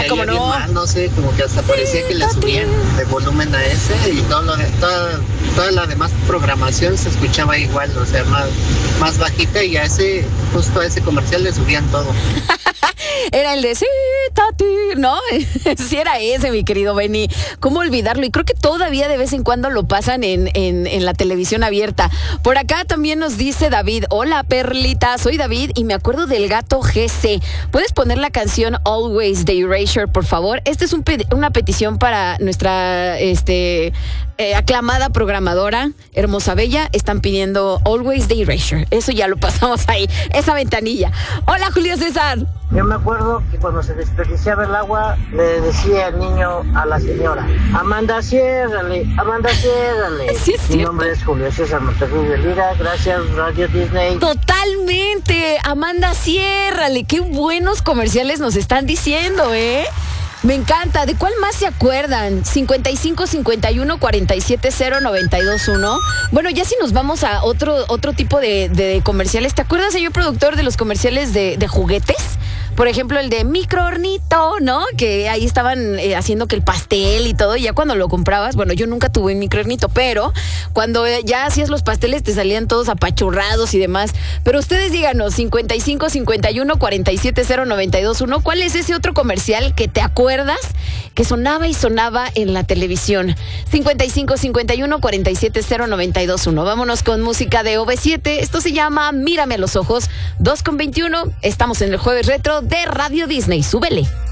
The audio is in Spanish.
cómo bien no. mal, no sé, como que hasta parecía que le subían de volumen a ese y toda la demás programación se escuchaba igual, o sea, más bajita, y justo a ese comercial le subían todo. Era el de sí, Tati, ¿no? Sí era ese, mi querido Benny. ¿Cómo olvidarlo? Y creo que todavía de vez en cuando lo pasan en la televisión abierta. Por acá también nos dice David: hola, Perlita, soy David y me acuerdo del gato GC. ¿Puedes poner la canción Always de Erasure, por favor? Esta es una petición para nuestra aclamada programadora, Hermosa Bella. Están pidiendo Always de Erasure. Eso ya lo pasamos ahí, esa ventanilla. Hola, Julio César. Yo me acuerdo que cuando se desperdiciaba el agua, le decía el niño a la señora: Amanda, ciérrale, Amanda, ciérrale. Sí, es Mi cierto. nombre es Julio César Monterrey de Lira. Gracias, Radio Disney. Totalmente, Amanda, ciérrale. Qué buenos comerciales nos están diciendo, ¿eh? Me encanta. ¿De cuál más se acuerdan? 55 51 47 0 92 1. Bueno, ya si nos vamos a otro tipo de comerciales. ¿Te acuerdas, señor productor, de los comerciales de juguetes? Por ejemplo, el de microhornito, ¿no? Que ahí estaban haciendo que el pastel y todo. Y ya cuando lo comprabas, bueno, yo nunca tuve un microhornito, pero cuando ya hacías los pasteles te salían todos apachurrados y demás. Pero ustedes díganos, 55 51 47 0 92 1, ¿cuál es ese otro comercial que te acuerdas que sonaba y sonaba en la televisión? 55 51 47 0 92 1. Vámonos con música de OV7. Esto se llama Mírame a los ojos. 2:21. Estamos en el Jueves Retro de Radio Disney. Súbele.